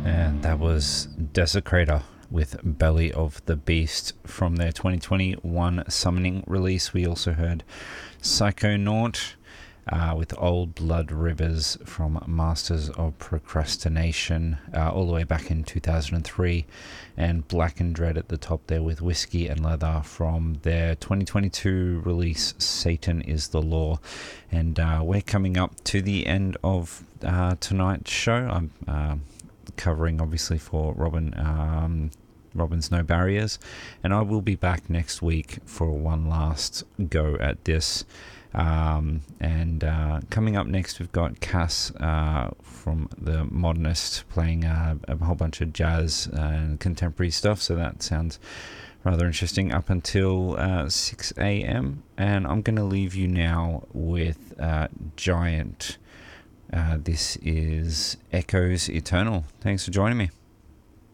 And that was Desecrator with Belly of the Beast from their 2021 Summoning release. We also heard Psychonaut with Old Blood Rivers from Masters of Procrastination all the way back in 2003, and Black and Dread at the top there with Whiskey and Leather from their 2022 release Satan is the Law. And we're coming up to the end of tonight's show. I'm covering obviously for Robin's No Barriers, and I will be back next week for one last go at this. Coming up next, we've got Cass from the Modernist playing a whole bunch of jazz and contemporary stuff, so that sounds rather interesting up until 6 a.m. And I'm going to leave you now with Giant. This is Echoes Eternal. Thanks for joining me.